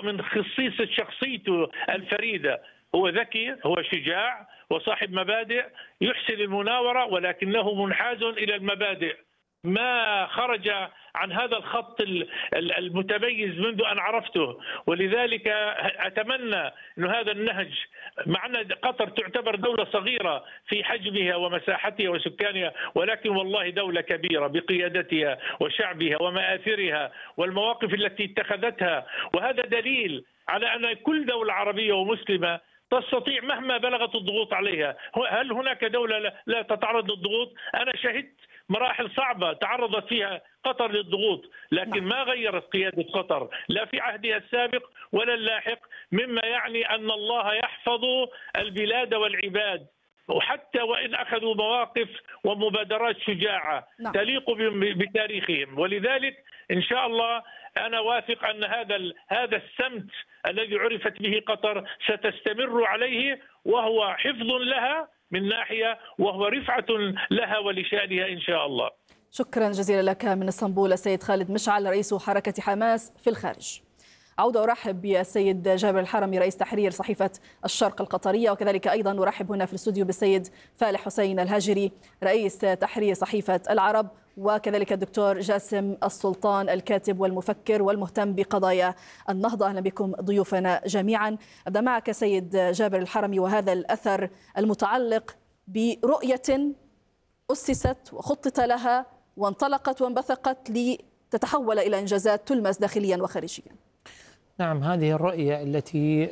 جزء من خصيصة شخصيته الفريدة. هو ذكي، هو شجاع وصاحب مبادئ، يحسن المناورة ولكنه منحاز إلى المبادئ، ما خرج عن هذا الخط المتميز منذ أن عرفته. ولذلك أتمنى أن هذا النهج، مع أن قطر تعتبر دولة صغيرة في حجمها ومساحتها وسكانها، ولكن والله دولة كبيرة بقيادتها وشعبها ومآثرها والمواقف التي اتخذتها، وهذا دليل على أن كل دولة عربية ومسلمة تستطيع مهما بلغت الضغوط عليها. هل هناك دولة لا تتعرض للضغوط؟ أنا شهدت مراحل صعبة تعرضت فيها قطر للضغوط، لكن ما غيرت قيادة قطر لا في عهدها السابق ولا اللاحق، مما يعني أن الله يحفظ البلاد والعباد، وحتى وإن أخذوا مواقف ومبادرات شجاعة تليق بتاريخهم. ولذلك إن شاء الله أنا واثق أن هذا السمت الذي عرفت به قطر ستستمر عليه، وهو حفظ لها من ناحية، وهو رفعة لها ولشأنها إن شاء الله. شكرا جزيلا لك من اسطنبول السيد خالد مشعل رئيس حركة حماس في الخارج. أعود أرحب بالسيد جابر الحرمي رئيس تحرير صحيفة الشرق القطرية، وكذلك أيضا أرحب هنا في الاستوديو بالسيد فالح حسين الهاجري رئيس تحرير صحيفة العرب، وكذلك الدكتور جاسم السلطان الكاتب والمفكر والمهتم بقضايا النهضة. أهلا بكم ضيوفنا جميعا. أبدأ معك سيد جابر الحرمي، وهذا الأثر المتعلق برؤية أسست وخطط لها وانطلقت وانبثقت لتتحول إلى إنجازات تلمس داخليا وخارجيا. نعم، هذه الرؤية التي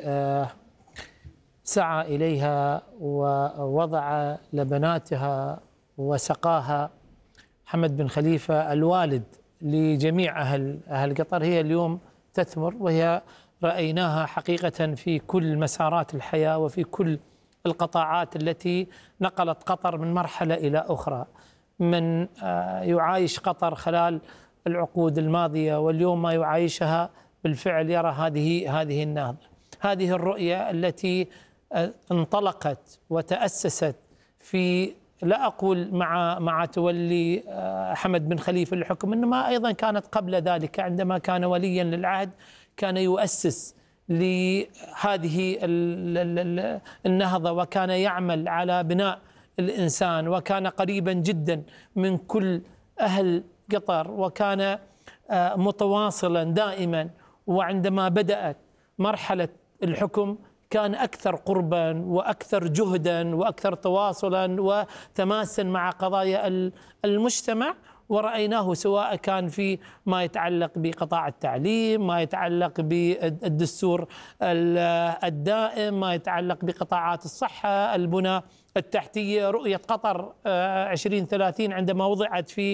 سعى إليها ووضع لبناتها وسقاها حمد بن خليفة الوالد لجميع أهل قطر هي اليوم تثمر، وهي رأيناها حقيقة في كل مسارات الحياة وفي كل القطاعات التي نقلت قطر من مرحلة إلى أخرى. من يعايش قطر خلال العقود الماضية واليوم ما يعايشها بالفعل يرى هذه النهضة، هذه الرؤية التي انطلقت وتأسست في، لا أقول مع تولي حمد بن خليفة للحكم، إنما أيضا كانت قبل ذلك عندما كان وليا للعهد كان يؤسس لهذه النهضة، وكان يعمل على بناء الإنسان، وكان قريبا جدا من كل أهل قطر، وكان متواصلا دائما. وعندما بدأت مرحلة الحكم كان أكثر قربا وأكثر جهدا وأكثر تواصلا وتماسا مع قضايا المجتمع، ورأيناه سواء كان في ما يتعلق بقطاع التعليم، ما يتعلق بالدستور الدائم، ما يتعلق بقطاعات الصحة، البنى التحتية، رؤية قطر 2030 عندما وضعت في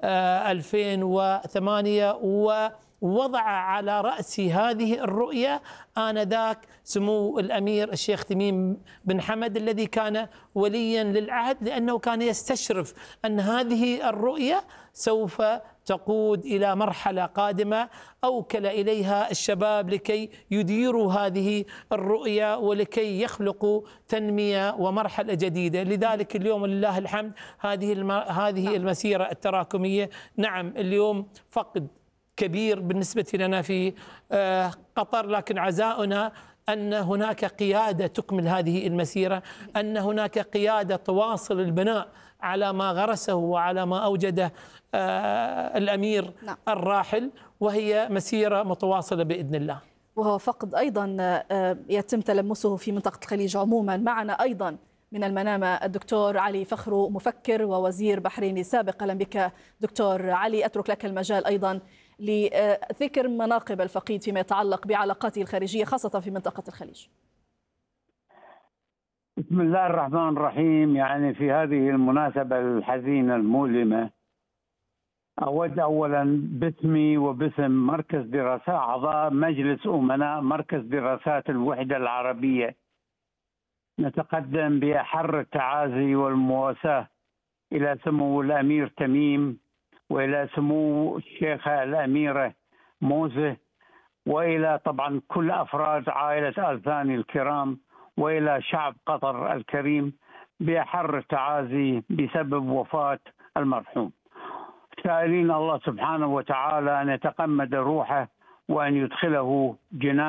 2008 ووضع على رأس هذه الرؤية آنذاك سمو الأمير الشيخ تميم بن حمد الذي كان وليا للعهد، لأنه كان يستشرف أن هذه الرؤية سوف تقود إلى مرحلة قادمة أوكل إليها الشباب لكي يديروا هذه الرؤية ولكي يخلقوا تنمية ومرحلة جديدة. لذلك اليوم لله الحمد هذه المسيرة التراكمية. نعم، اليوم فقد كبير بالنسبة لنا في قطر، لكن عزاؤنا أن هناك قيادة تكمل هذه المسيرة، أن هناك قيادة تواصل البناء على ما غرسه وعلى ما أوجده الأمير الراحل، وهي مسيرة متواصلة بإذن الله. وهو فقد أيضا يتم تلمسه في منطقة الخليج عموما. معنا أيضا من المنامة الدكتور علي فخرو، مفكر ووزير بحريني سابق. أهلا بك دكتور علي. أترك لك المجال أيضا لذكر مناقب الفقيد فيما يتعلق بعلاقاته الخارجية خاصة في منطقة الخليج. بسم الله الرحمن الرحيم. يعني في هذه المناسبة الحزينة المؤلمة أود أولا باسمي وباسم مركز دراسات أعضاء مجلس أمناء مركز دراسات الوحدة العربية نتقدم بأحر التعازي والمواساة إلى سمو الأمير تميم، وإلى سمو الشيخة الأميرة موزة، وإلى طبعا كل أفراد عائلة آل ثاني الكرام، وإلى شعب قطر الكريم بأحر التعازي بسبب وفاة المرحوم، سائلين الله سبحانه وتعالى أن يتقمد روحه وأن يدخله جنان